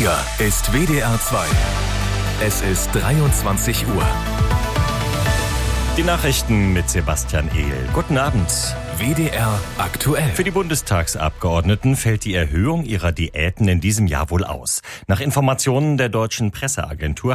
Hier ist WDR 2. Es ist 23 Uhr. Die Nachrichten mit Sebastian Ehl. Guten Abend. WDR aktuell. Für die Bundestagsabgeordneten fällt die Erhöhung ihrer Diäten in diesem Jahr wohl aus. Nach Informationen der deutschen Presseagentur